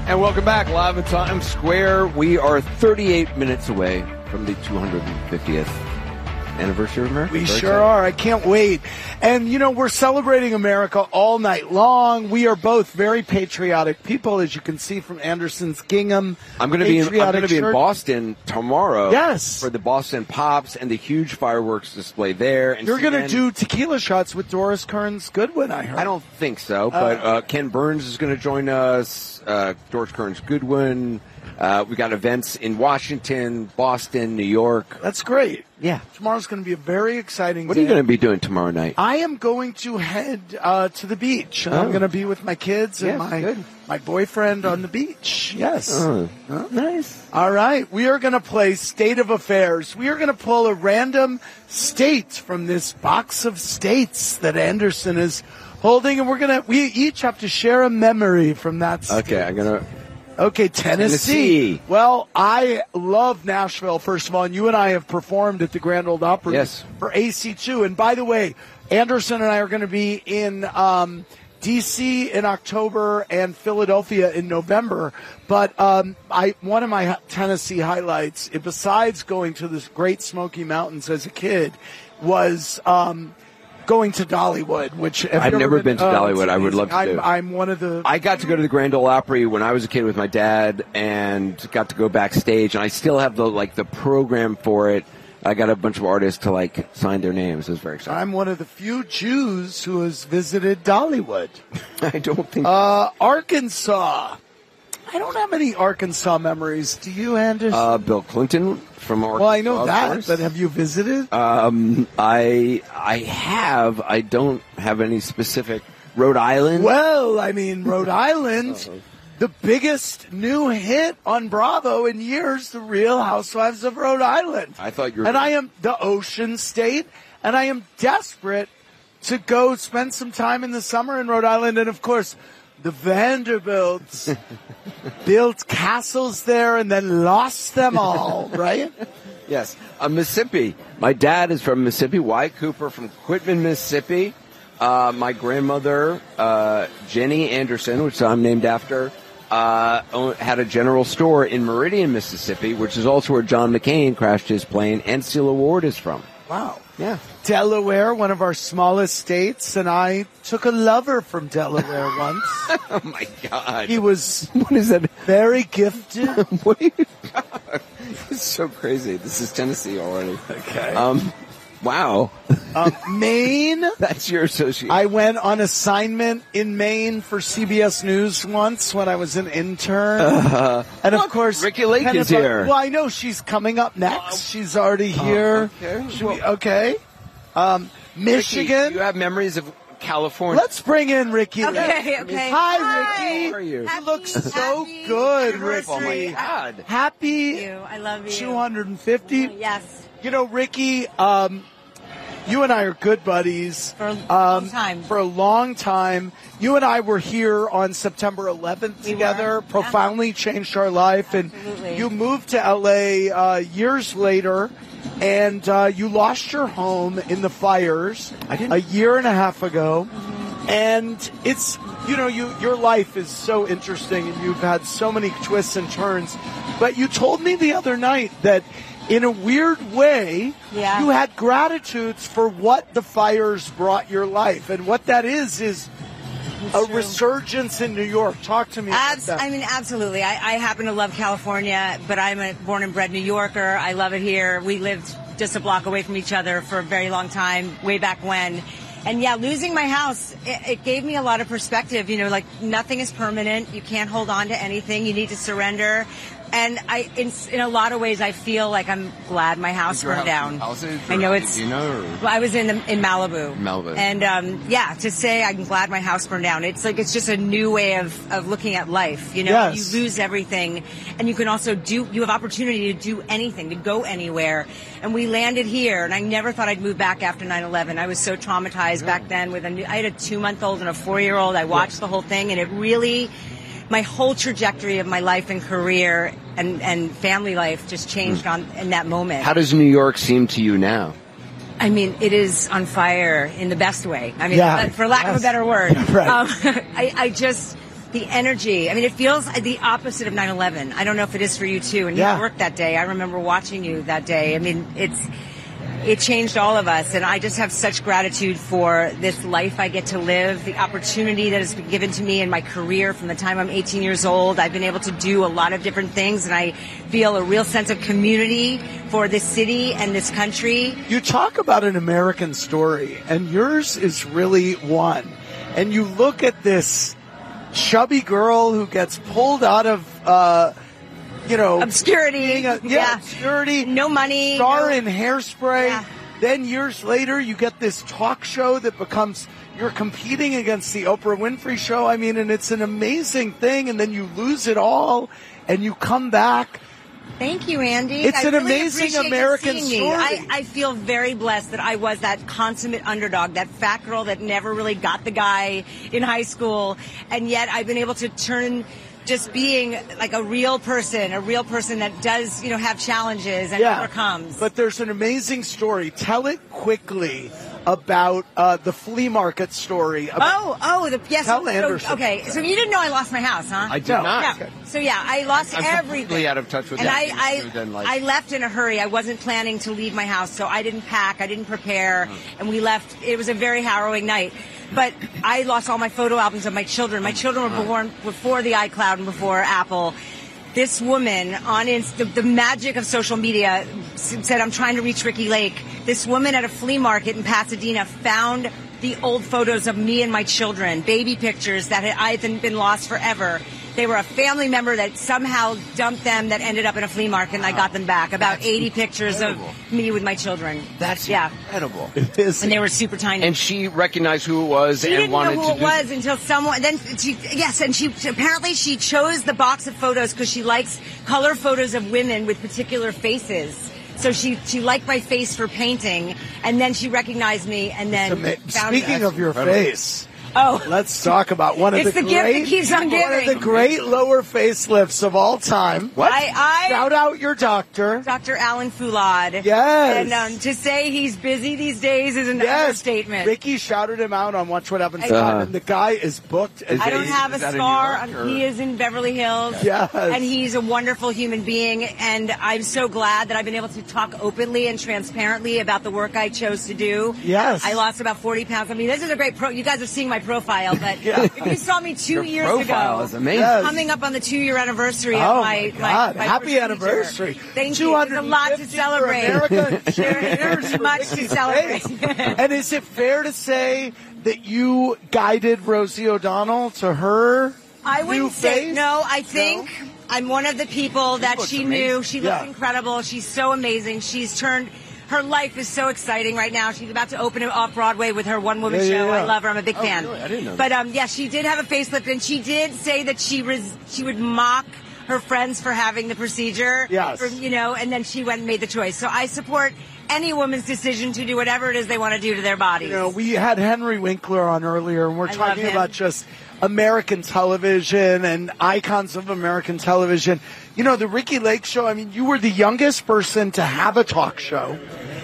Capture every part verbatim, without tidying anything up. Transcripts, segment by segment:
And welcome back, live at Times Square. We are thirty-eight minutes away from the two hundred fiftieth anniversary of America. We Very sure exciting. are. I can't wait. And, you know, we're celebrating America all night long. We are both very patriotic people, as you can see from Anderson's gingham. I'm going to be in, I'm patriotic going to be in shirt. Boston tomorrow. Yes. For the Boston Pops and the huge fireworks display there. And You're going to C N N do tequila shots with Doris Kearns Goodwin, I heard. I don't think so, but uh, Ken Burns is going to join us. Uh, Doris Kearns Goodwin. Uh, we got events in Washington, Boston, New York. That's great. Yeah. Tomorrow's going to be a very exciting What day. are you going to be doing tomorrow night? I am going to head uh, to the beach. Oh. I'm going to be with my kids and Yes, my good. my boyfriend on the beach. Yes. Oh, Huh? nice. All right. We are going to play State of Affairs. We are going to pull a random state from this box of states that Anderson is holding, and we're going to, we each have to share a memory from that state. Okay, I'm going to... Okay, Tennessee. Tennessee. Well, I love Nashville, first of all, and you and I have performed at the Grand Ole Opry Yes. for A C two. And by the way, Anderson and I are going to be in um, D C in October and Philadelphia in November. But um, I one of my Tennessee highlights, eh, besides going to the Great Smoky Mountains as a kid, was um, going to Dollywood, which have I've you ever never been to oh, Dollywood. it's I would amazing. love to I'm, do. I'm one of the... I got to go to the Grand Ole Opry when I was a kid with my dad, and got to go backstage. And I still have the like the program for it. I got a bunch of artists to like sign their names. It was very exciting. I'm one of the few Jews who has visited Dollywood. I don't think. Uh, Arkansas. I don't have any Arkansas memories. Do you, Anderson? Uh, Bill Clinton from Arkansas. well, I know of that, course. but have you visited? Um, I I have. I don't have any specific. Rhode Island. Well, I mean, Rhode Island, the biggest new hit on Bravo in years, The Real Housewives of Rhode Island. I thought you were. And I am the Ocean State, and I am desperate to go spend some time in the summer in Rhode Island. And, of course, the Vanderbilts built castles there and then lost them all, right? Yes, uh, Mississippi. My dad is from Mississippi. Wyatt Cooper from Quitman, Mississippi. Uh, my grandmother, uh, Jenny Anderson, which I'm named after, uh, own- had a general store in Meridian, Mississippi, which is also where John McCain crashed his plane, and Cilla Ward is from. Wow. Yeah. Delaware, one of our smallest states, and I took a lover from Delaware once. Oh my God. He was What is that? very gifted. What are you? It's so crazy. This is Tennessee already. Okay. Um, wow. Um, Maine. That's your association. I went on assignment in Maine for C B S News once when I was an intern. Uh, and of look, course, Ricky Lake Kennebuck- is here. Well, I know she's coming up next. She's already here. okay. Should we- okay. Um, Michigan. Ricky, you have memories of California. Let's bring in Ricky. Okay, Lake. okay. Hi, Hi. Ricky. How are you? You look so Happy good, anniversary. Oh my Ricky. God. Happy Thank you. I love you. two hundred fifty. Yes. You know, Ricky, um, you and I are good buddies. For a um, long time. For a long time. You and I were here on September eleventh We together. were. Profoundly changed our life. Absolutely. And you moved to L A uh, years later, and uh, you lost your home in the fires I didn't- a year and a half ago. Mm-hmm. And it's, you know, you your life is so interesting, and you've had so many twists and turns. But you told me the other night that in a weird way, Yeah. you had gratitudes for what the fires brought your life. And what that is, is a true. resurgence in New York. Talk to me about Abs- that. I mean, absolutely. I, I happen to love California, but I'm a born and bred New Yorker. I love it here. We lived just a block away from each other for a very long time, way back when. And yeah, losing my house, it, it gave me a lot of perspective. You know, like nothing is permanent. You can't hold on to anything. You need to surrender. And I, in, in a lot of ways, I feel like I'm glad my house burned down. I know it's. You know. Well, I was in in Malibu. Malibu. And um, yeah, to say I'm glad my house burned down. It's like it's just a new way of, of looking at life. You know, Yes. you lose everything, and you can also do. You have opportunity to do anything, to go anywhere. And we landed here, and I never thought I'd move back after nine eleven. I was so traumatized back then. With a new, I had a two month old and a four year old. I watched the whole thing, and it really. My whole trajectory of my life and career and, and family life just changed on in that moment. How does New York seem to you now? I mean, it is on fire in the best way. I mean, Yeah. for lack of Yes. a better word. Right. Um, I, I just, the energy. I mean, it feels the opposite of nine eleven. I don't know if it is for you too. And Yeah. you worked that day. I remember watching you that day. I mean, it's it changed all of us. And I just have such gratitude for this life I get to live, the opportunity that has been given to me in my career from the time I'm eighteen years old. I've been able to do a lot of different things, and I feel a real sense of community for this city and this country. You talk about an American story, and yours is really one. And you look at this chubby girl who gets pulled out of, uh, you know, Obscurity. being a- yeah, Yeah. obscurity. No money. Star no- in Hairspray. Yeah. Then years later, you get this talk show that becomes, you're competing against the Oprah Winfrey Show. I mean, and it's an amazing thing. And then you lose it all, and you come back. Thank you, Andy. It's I an really amazing appreciate you American seeing me. story. I, I feel very blessed that I was that consummate underdog, that fat girl that never really got the guy in high school, and yet I've been able to turn just being like a real person, a real person that does, you know, have challenges and overcomes. But there's an amazing story. Tell it quickly about uh, the flea market story. About Oh, oh, the, yes. Tell so, Anderson. okay, so you didn't know I lost my house, huh? I did No. not. No. So yeah, I lost I'm everything. completely out of touch with and that. I, So then, I, like- I left in a hurry. I wasn't planning to leave my house, so I didn't pack. I didn't prepare, and we left. It was a very harrowing night. But I lost all my photo albums of my children. My children were born before the iCloud and before Apple. This woman on Inst- the, the magic of social media said, I'm trying to reach Ricky Lake. This woman at a flea market in Pasadena found the old photos of me and my children, baby pictures that had either been lost forever. They were a family member that somehow dumped them that ended up in a flea market, and I got them back. About That's eighty pictures of incredible. me with my children. That's yeah. incredible. It is. And they were super tiny. And she recognized who it was She and didn't wanted know who to it do was until someone. Then she, yes, and she apparently she chose the box of photos because she likes color photos of women with particular faces. So she she liked my face for painting, and then she recognized me, and then Ama- found Speaking me. of your incredible. face, Oh, let's talk about one of It's the the gift great, that keeps on one of giving. the great lower facelifts of all time. What? I, I Shout out your doctor. Doctor Alan Foulad. Yes. And um, to say he's busy these days is an Yes, understatement. Ricky shouted him out on Watch What Happens I- Live, Uh-huh. and the guy is booked. Is I it- don't is- have is a that in scar. New York, or- He is in Beverly Hills. Yes. And he's a wonderful human being. And I'm so glad that I've been able to talk openly and transparently about the work I chose to do. Yes. I lost about forty pounds. I mean, this is a great pro. You guys are seeing my profile, but Yeah. if you saw me two Your years profile ago, is amazing. Yes. coming up on the two-year anniversary Oh, of my, my God. my Happy procedure. anniversary. Thank you. There's a lot to two hundred fifty celebrate. For America. There's For much to Ricky's celebrate. face. And is it fair to say that you guided Rosie O'Donnell to her I new wouldn't say face? no. I think I'm one of the people that looks she amazing. knew. She looks Yeah. incredible. She's so amazing. She's turned. Her life is so exciting right now. She's about to open it off Broadway with her one-woman Yeah, yeah, show. yeah. I love her. I'm a big Oh, fan. really? I didn't know But um, yeah, she did have a facelift, and she did say that she res- she would mock her friends for having the procedure. Yes. For, you know, and then she went and made the choice. So I support any woman's decision to do whatever it is they want to do to their bodies. You know, we had Henry Winkler on earlier, and we're I love talking him. about just American television and icons of American television. You know, the Ricky Lake Show, I mean, you were the youngest person to have a talk show.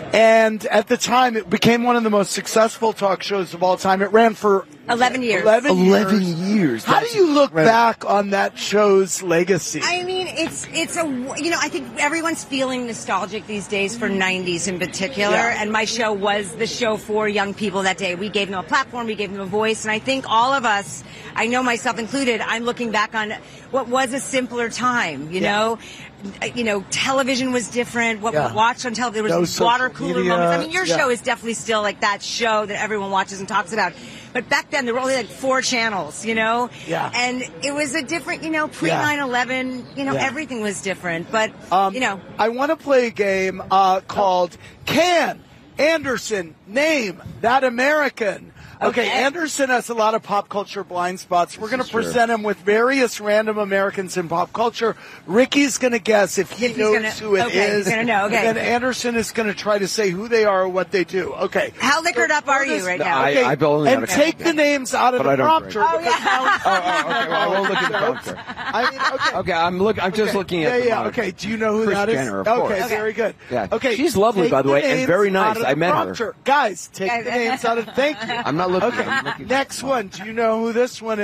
And at the time, it became one of the most successful talk shows of all time. It ran for Eleven years. eleven, Eleven years. years. How do That's you look incredible. back on that show's legacy? I mean, it's it's a you know I think everyone's feeling nostalgic these days for nineties in particular, Yeah. and my show was the show for young people that day. We gave them a platform, we gave them a voice, and I think all of us, I know myself included, I'm looking back on what was a simpler time. You Yeah. know, you know, television was different. What Yeah. we watched on television, there No was these water social cooler media. moments. I mean, your Yeah. show is definitely still like that show that everyone watches and talks about. But back then, there were only like four channels, you know? Yeah. And it was a different, you know, pre Yeah. nine eleven, you know, Yeah. everything was different. But, Um, you know, I want to play a game uh, called Can Anderson Name That American? Okay, Okay. Anderson has a lot of pop culture blind spots. We're going to Sure. present him with various random Americans in pop culture. Ricky's going to guess if he If he's knows gonna- who it is. okay, he's gonna know, okay. And then Anderson is going to try to say who they are or what they do. Okay. how liquored up are you right now? I- Okay, I've only and got a couple take the games. names out of But the I don't prompter. drink. Oh, because yeah. now it's- Oh, oh, okay. Well, I won't look at the prompter. I mean, okay. Okay, I'm look. I'm just Okay. looking at. Yeah, the yeah. monitor. Okay. Do you know who Kris that is? Jenner, of okay, course. very good. Yeah. Okay, She's lovely, take by the way, and names very nice. out of the I met her. prompter. Guys, take the names out of. Thank you. I'm not looking. Okay. I'm looking. Next one. Do you know who this one is?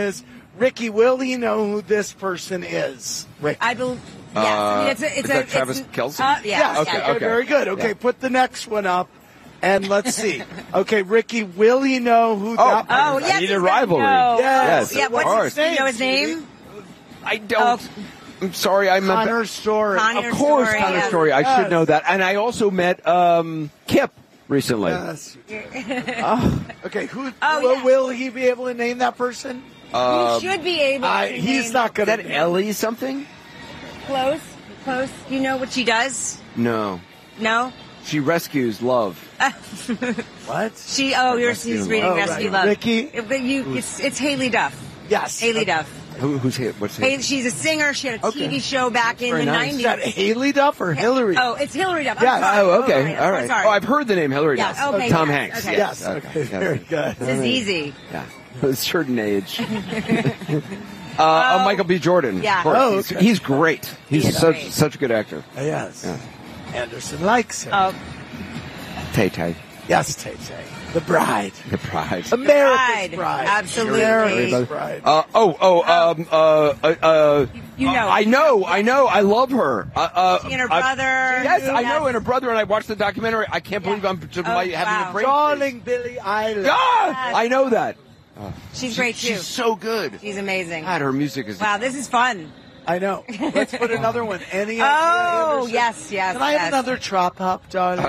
Ricky, will he know who this person is? Ricky. I believe. Yes, I mean, it's a. It's is a that Travis it's, Kelce? Uh, yeah, Yes, okay, okay, yeah. okay. very good. Okay, Yeah. put the next one up, and let's see. Okay, Ricky, will he know who Oh, that Oh, person yes. I need he's a gonna rivalry. know. Yes, yeah. of What's course. his name? You know his Sweetie. name? I don't. Oh. I'm sorry. I'm a- Connor Story. Connor Of course, Story, Connor yeah. Story. I Yes. should know that. And I also met um, Kip recently. Yes. Oh, Okay, who Oh, will, yeah. will he be able to name that person? uh, you should be able. I, to he's name- not is going that Ellie something? close. Close. You know what she does? No. No. She rescues love. What? She. Oh, you're Rescue he's Love. reading Oh, Rescue right. Love. Ricky? Uh, But you, it's it's Haley Duff. Yes. Haley Okay. Duff. Who, who's here? What's here? Haley, she's a singer. She had a Okay. T V show back in Very the nice. Is nineties. that Haley Duff or Hillary? Oh, it's Hillary Duff. I'm Yes. sorry. Oh, okay. sorry. All I'm right. sorry. Oh, I've heard the name Hillary Yeah, Duff. okay, Tom yes, Hanks. okay. Yes. Okay. Very good. This is easy. Yeah. A certain age. uh, uh, Michael B. Jordan. Yeah. Of course. Oh, he's, okay. he's great. He's He's such great. such a good actor. Yes. Yeah. Anderson likes him. Oh, Tay Tay. Yes, Tay Tay. The bride. The Pride. America's Bride. bride. Absolutely. America's bride. Uh, oh, oh, um, uh, uh, uh, You know. I know, I know, I love her. Uh, uh, She and her I- brother. yes, I Yes. know, and her brother, and I watched the documentary. I can't believe I'm just Oh, like, having wow. a break. Darling Billie Eilish. Ah, I know that. She's great too. She's so good. She's amazing. God, her music is. Wow, this is fun. I know. Let's put another one. Any idea, Oh, Anderson? yes, yes. Can I have yes. another trop hop, darling?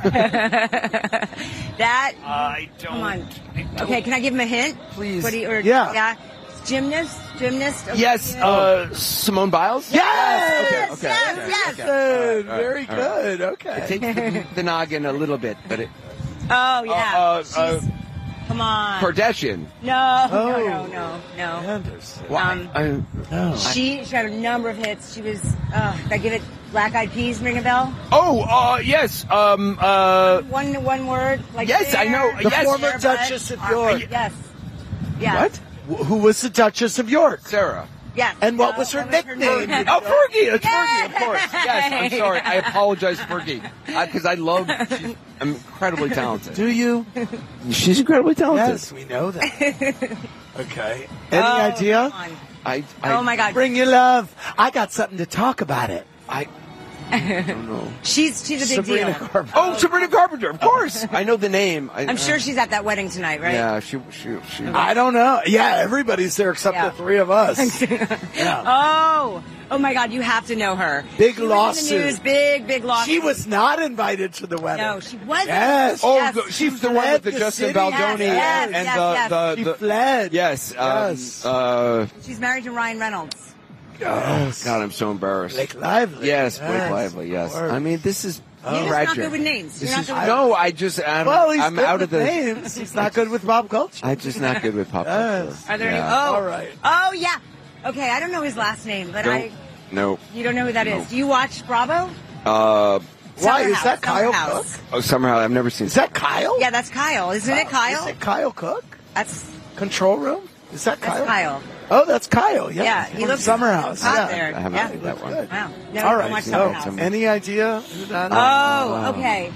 That. I don't. Come on. Okay, can I give him a hint? Please. What do you, or, Yeah. Yeah. Gymnast? Gymnast? Yes, uh, Simone Biles? Yes! Okay, okay. Yes, okay, yes. okay. Good. All right, Very all right. good. It Okay. takes the, the noggin a little bit, but it. Oh, yeah. Uh, uh, She's, uh, come on. Kardashian. No, Oh. no, no, no, no. Anderson. Why? Um, I- No. She, she had a number of hits. She was, uh, did I give it Black Eyed Peas ring a bell? oh, uh, yes. Um, uh, One one word? Like Yes, I know. there, The there, former but- Duchess of uh, York. Yes. Yeah. what? Wh- Who was the Duchess of York? Sarah. Yes. And what No, was her what nickname? name? Oh, Fergie. It's Fergie, of Yay! course. Yes, I'm sorry. I apologize, Fergie. Because I, love, she's incredibly talented. Do you? She's incredibly talented. Yes, we know that. Okay. Any Oh, idea? come on. I, I, Oh my God. Bring your love. I got something to talk about it. I, I don't know. She's she's a big Sabrina deal. Carpenter. Oh, Sabrina Carpenter, of course. I know the name. I, I'm sure she's at that wedding tonight, right? Yeah, she, she, she. I don't know. Yeah, everybody's there except Yeah. the three of us. Yeah. Oh, oh my God, you have to know her. Big She was lawsuit. in the news, big, big lawsuit. She was not invited to the wedding. No, she wasn't. Yes. Oh, Yes. the, she's the one fled with the the Justin city. Baldoni Yes, and, yes, and yes, the, yes. the, She the, fled. Yes. Um, Yes. Uh, She's married to Ryan Reynolds. Yes. God, I'm so embarrassed. Blake Lively. Yes, Blake Lively. Yes. Lord. I mean, this is You're just tragic. not good with names. You're This not is, good with no, I just I'm, Well, he's I'm good out with of the. names. He's not good with pop culture. I'm just not good with pop culture. Yes. Are there Yeah. any? Oh, All right. Oh yeah. Okay, I don't know his last name, but I. Don't, no. You don't know who that is. No. Do you watch Bravo? Uh, Why Summer is House, that Kyle Summer House. Cook? oh, somehow I've never seen. Is that Kyle? Yeah, that's Kyle. Isn't it Kyle? Is it Kyle Cook? That's Control Room? Is that that's Kyle? Kyle. Oh, that's Kyle. Yeah, Yeah, he From looks Summer House. hot Yeah. there. I haven't Yeah. seen that one. Good. Wow. No, All don't right. watch So, Summer House. any idea who that is? Oh, okay.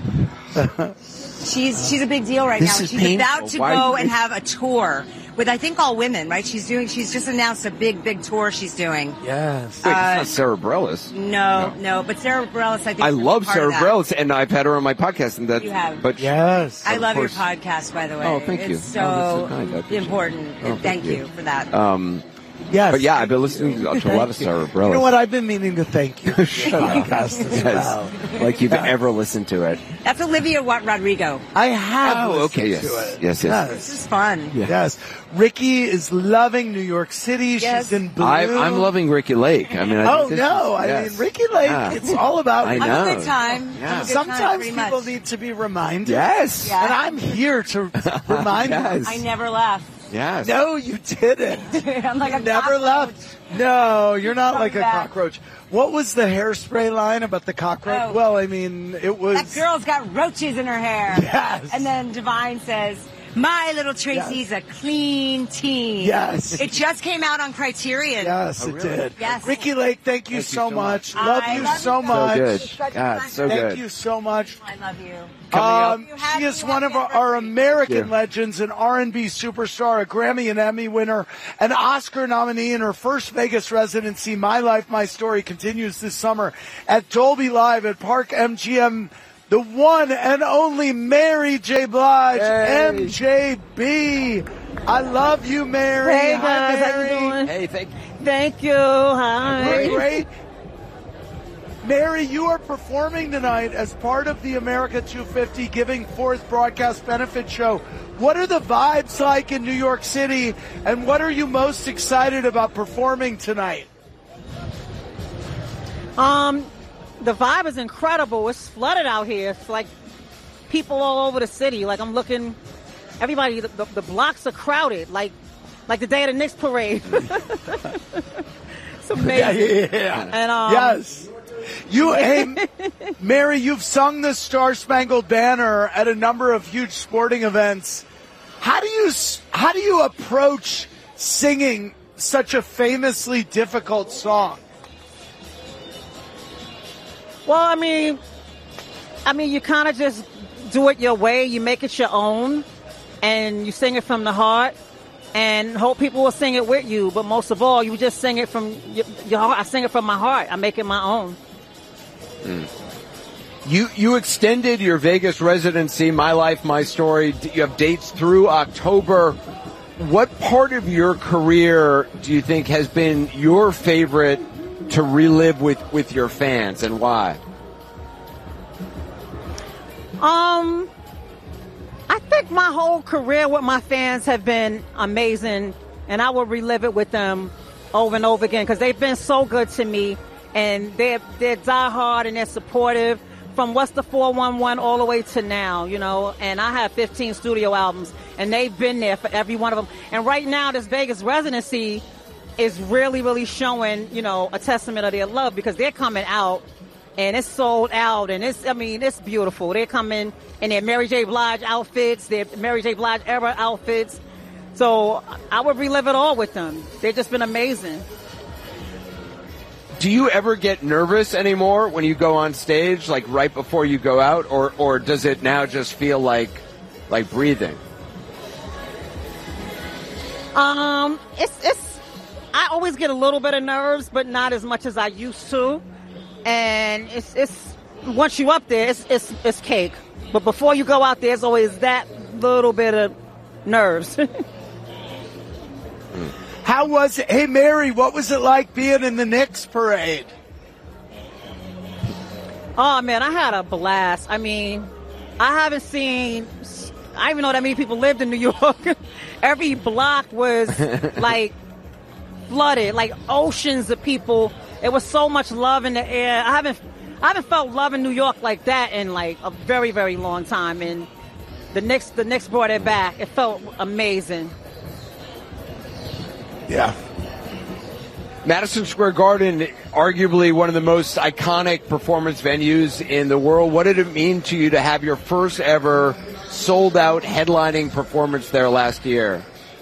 She's she's a big deal right This now. is She's painful. about to Why go you- and have a tour with I think all women, right? She's doing. She's just announced a big big tour she's doing. Yes. Wait, Uh, it's not Sarah Bareilles. No, no, but Sarah Bareilles, I think. I is love part Sarah of that. Bareilles, and I've had her on my podcast, and that. You have. But Yes. I Of love your course. podcast, by the way. Oh, thank you. It's so Oh, that's so kind. I appreciate it. important. Oh, thank thank you. you. for that. um, Yes. but yeah, I've been listening to a lot of Sarah Bareilles. You know what? I've been meaning to thank you. Shut up. Podcast as Yes. well. Like you've Yeah. ever listened to it. That's Olivia Wat Rodrigo. I have. Oh, listened okay, yes. To it. Yes, yes. This is fun. Yeah. Yes. Ricky is loving New York City. Yes. She's in blue. I, I'm loving Ricky Lake. I mean, I Oh think this no! is- I yes. mean, Ricky Lake. Yeah. It's all about. I Ricky. know. Have a good time. Yeah. Have a good time, Sometimes pretty people much. need to be reminded. Yes. Yeah. And I'm here to remind Yes. you. I never left. Yes. No, you didn't. I'm like You a never cockroach. left. No, you're not Come like a back. cockroach. What was the hairspray line about the cockroach? Oh. Well, I mean, it was. That girl's got roaches in her hair. Yes. And then Divine says, My Little Tracy's Yes. a clean teen. Yes. It just came out on Criterion. Yes, Oh, it really? did. Yes. Ricky Lake, thank you, Thank you so, so much. much. Love I you love you so so much. So good. It's such a God, pleasure. so Thank good. you so much. I love you. Coming Um, up. she is Happy one of our, happy our anniversary. American Thank you. legends, an R and B superstar, a Grammy and Emmy winner, an Oscar nominee in her first Vegas residency. My Life, My Story continues this summer at Dolby Live at Park M G M. The one and only Mary J. Blige, Hey. M J B. I love you, Mary. Hey Hi, guys, how Mary. you doing? Hey, thank Thank you. Hi. We're great. Mary, you are performing tonight as part of the America two fifty Giving Forth Broadcast Benefit Show. What are the vibes like in New York City, and what are you most excited about performing tonight? Um, the vibe is incredible. It's flooded out here. It's like people all over the city. Like I'm looking, everybody. The, the, the blocks are crowded. Like, like the day of the Knicks parade. It's amazing. Yeah. And um, Yes. You, hey, Mary, you've sung the Star Spangled Banner at a number of huge sporting events. How do you how do you approach singing such a famously difficult song? Well, I mean, I mean, you kind of just do it your way. You make it your own, and you sing it from the heart, and hope people will sing it with you. But most of all, you just sing it from your, your heart. I sing it from my heart. I make it my own. Mm. You you extended your Vegas residency, My Life, My Story. You have dates through October. What part of your career do you think has been your favorite to relive with, with your fans, and why? Um, I think my whole career with my fans have been amazing, and I will relive it with them over and over again because they've been so good to me, and they're they're diehard and they're supportive from What's the four one one all the way to now, you know. And I have fifteen studio albums, and they've been there for every one of them. And right now, this Vegas residency is really, really showing, you know, a testament of their love because they're coming out. And it's sold out, and it's, I mean, it's beautiful. They're coming in their Mary J. Blige outfits, their Mary J. Blige era outfits. So I would relive it all with them. They've just been amazing. Do you ever get nervous anymore when you go on stage, like right before you go out, or, or does it now just feel like like breathing? Um, it's it's. I always get a little bit of nerves, but not as much as I used to. And it's it's once you up there, it's it's it's cake. But before you go out there, there's always that little bit of nerves. How was it? Hey, Mary, what was it like being in the Knicks parade? Oh, man, I had a blast. I mean, I haven't seen, I don't even know that many people lived in New York. Every block was like flooded, like oceans of people. There was so much love in the air. I haven't, I haven't felt love in New York like that in like a very, very long time. And the Knicks, the Knicks brought it back. It felt amazing. Yeah. Madison Square Garden, arguably one of the most iconic performance venues in the world. What did it mean to you to have your first ever sold-out headlining performance there last year?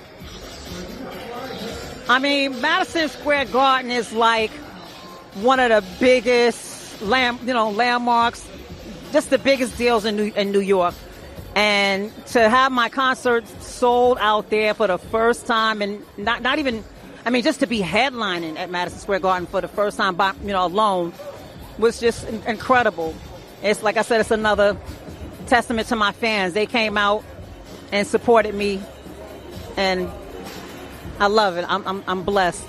I mean, Madison Square Garden is like one of the biggest, land, you know, landmarks, just the biggest deals in New, in New York. And to have my concert sold out there for the first time, and not not even, I mean, just to be headlining at Madison Square Garden for the first time, by, you know, alone, was just incredible. It's like I said, it's another testament to my fans. They came out and supported me, and I love it. I'm I'm, I'm blessed.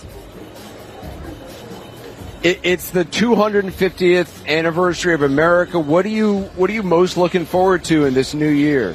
It, it's the two hundred fiftieth anniversary of America. What are you What are you most looking forward to in this new year?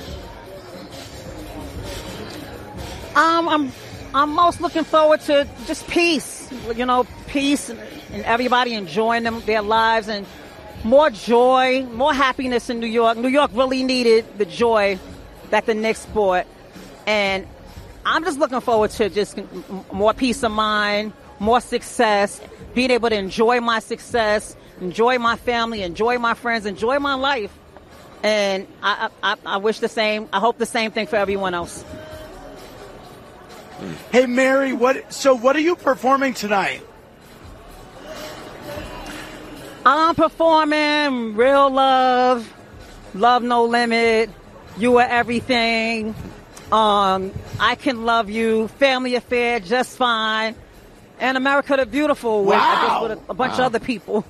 Um, I'm I'm most looking forward to just peace. You know, peace and, and everybody enjoying them their lives and more joy, more happiness in New York. New York really needed the joy that the Knicks brought, and I'm just looking forward to just more peace of mind, more success, being able to enjoy my success, enjoy my family, enjoy my friends, enjoy my life. And I, I, I wish the same. I hope the same thing for everyone else. Hey, Mary, what? So what are you performing tonight? I'm performing Real Love, Love No Limit, You Are Everything, um, I Can Love You, Family Affair, Just Fine, and America the Beautiful with, I guess, with a, a bunch Wow. of other people.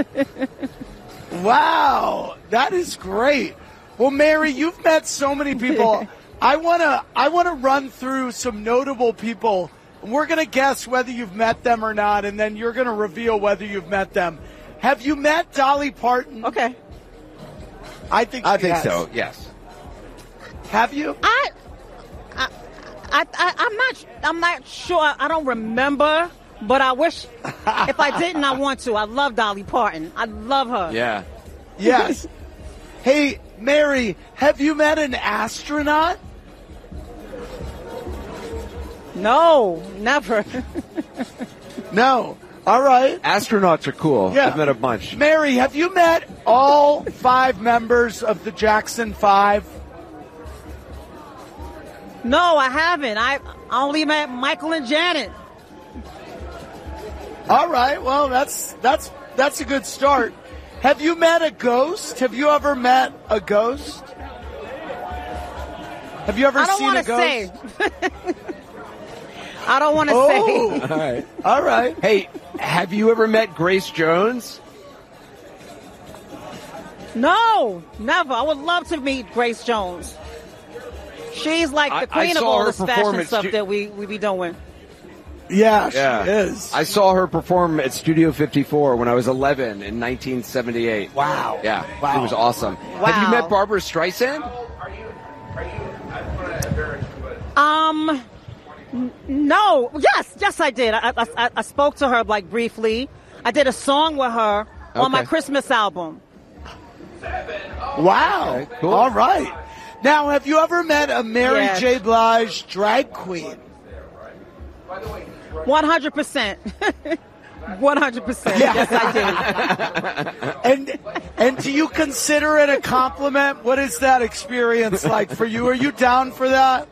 Wow, that is great. Well, Mary, you've met so many people. I wanna, I wanna run through some notable people. We're gonna guess whether you've met them or not, and then you're gonna reveal whether you've met them. Have you met Dolly Parton? Okay. I think. I she think has. so. Yes. Have you? I, I, I, I, I'm not, I'm not sure. I don't remember, but I wish if I didn't, I want to. I love Dolly Parton. I love her. Yeah. Yes. Hey, Mary, have you met an astronaut? No, never. No. All right. Astronauts are cool. Yeah. I've met a bunch. Mary, have you met all five members of the Jackson Five? No, I haven't. I only met Michael and Janet. All right. Well, that's that's that's a good start. Have you met a ghost? Have you ever met a ghost? Have you ever I don't seen want a to ghost? say. I don't want to Oh. say. All right. All right. Hey, have you ever met Grace Jones? No, never. I would love to meet Grace Jones. She's like I- the I queen of saw all her this fashion performance. stuff Ju- that we, we be doing. Yeah, Yeah. she is. I saw her perform at Studio fifty-four when I was eleven in nineteen seventy-eight. Wow. Yeah. Wow. It was awesome. Have Wow. you met Barbara Streisand? Um, n- no. Yes, yes, I did. I, I, I spoke to her like briefly. I did a song with her on my Okay. Christmas album. Wow. Okay, cool. All right. Now, have you ever met a Mary Yes. J. Blige drag queen? One hundred percent. One hundred percent. Yes, I did. And and do you consider it a compliment? What is that experience like for you? Are you down for that?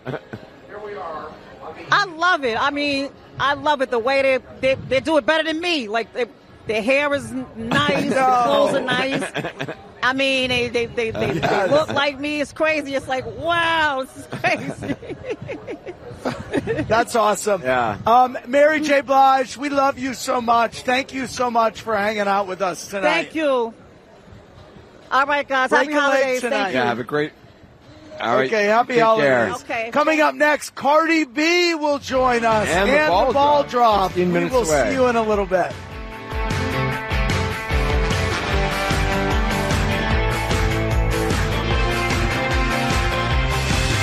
I love it. I mean, I love it the way they they, they do it better than me. Like they, their hair is n- nice, their clothes are nice. I mean, they they they, they, they look like me. It's crazy. It's like, wow, this is crazy. That's awesome. Yeah. Um, Mary J. Blige, we love you so much. Thank you so much for hanging out with us tonight. Thank you. All right, guys. Break Happy your legs holidays. tonight. Thank you. Yeah, have a great. All right. Okay, happy Take holidays. care. Okay. Coming up next, Cardi B will join us. And the ball drop. drop. fifteen We minutes will away. see you in a little bit.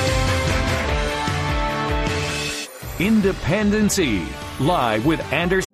Independence Eve, live with Anderson.